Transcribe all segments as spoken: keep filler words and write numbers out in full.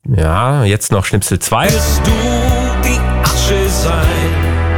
Ja, jetzt noch Schnipsel zwei. Wirst du die Asche sein,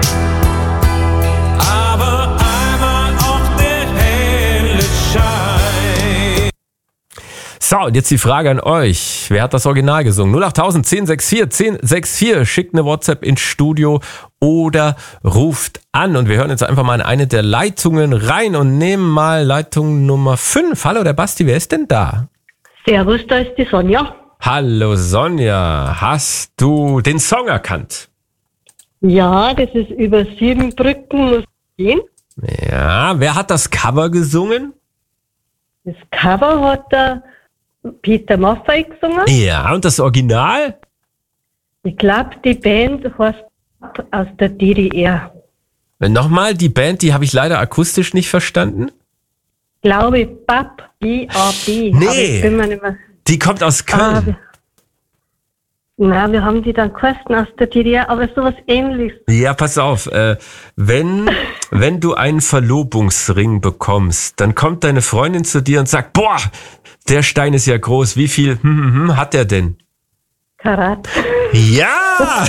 aber einmal auch der helle Schein. So, und jetzt die Frage an euch. Wer hat das Original gesungen? null acht tausend zehn sechs vier zehn sechs vier. Schickt eine WhatsApp ins Studio oder ruft an. Und wir hören jetzt einfach mal in eine der Leitungen rein und nehmen mal Leitung Nummer fünf. Hallo, der Basti, wer ist denn da? Servus, da ist die Sonja. Hallo Sonja, hast du den Song erkannt? Ja, das ist über sieben Brücken muss gehen. Ja, wer hat das Cover gesungen? Das Cover hat der Peter Maffay gesungen. Ja, und das Original? Ich glaube, die Band heißt aus der D D R. Nochmal, die Band, die habe ich leider akustisch nicht verstanden. Glaube ich, B A B, B A B. Nee. Aber ich bin mir nicht mehr. Die kommt aus Ah, Köln. wir, na, wir haben die dann geheißen aus der D D R, aber sowas Ähnliches. Ja, pass auf, äh, wenn, wenn du einen Verlobungsring bekommst, dann kommt deine Freundin zu dir und sagt, boah, der Stein ist ja groß, wie viel hm, hm, hm, hat der denn? Karat. Ja!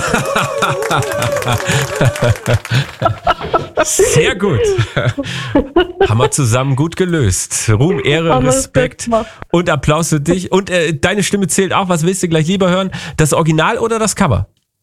Sehr gut. Haben wir zusammen gut gelöst. Ruhm, Ehre, Haben wir Respekt gut gemacht. und Applaus für dich. Und äh, deine Stimme zählt auch. Was willst du gleich lieber hören? Das Original oder das Cover?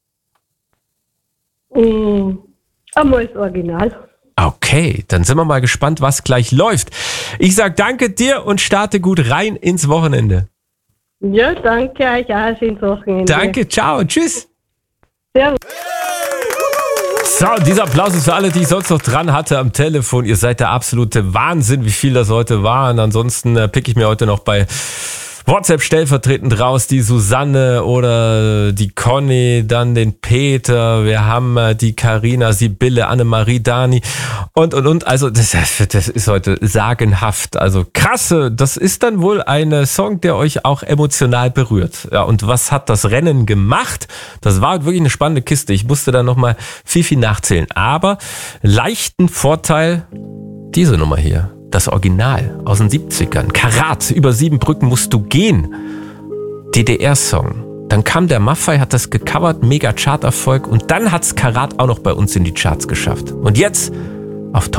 Mm, einmal das Original. Okay, dann sind wir mal gespannt, was gleich läuft. Ich sag danke dir und starte gut rein ins Wochenende. Ja, danke euch auch. Schönes Wochenende. Danke, ciao, tschüss. Servus. So, dieser Applaus ist für alle, die ich sonst noch dran hatte am Telefon. Ihr seid der absolute Wahnsinn, wie viel das heute waren. Ansonsten äh, pick ich mir heute noch bei WhatsApp stellvertretend raus die Susanne oder die Conny, dann den Peter. Wir haben äh, die Carina, Sibylle, Annemarie, Dani und, und, und. Also das, das ist heute sagenhaft. Also krasse, das ist dann wohl ein Song, der euch auch emotional berührt. Ja, und was hat das Rennen gemacht? Das war wirklich eine spannende Kiste. Ich musste da nochmal viel, viel nachzählen. Aber leichten Vorteil, diese Nummer hier. Das Original aus den siebzigern. Karat, über sieben Brücken musst du gehen. D D R-Song. Dann kam der Maffay, hat das gecovert, mega Charterfolg. Und dann hat's Karat auch noch bei uns in die Charts geschafft. Und jetzt auf Top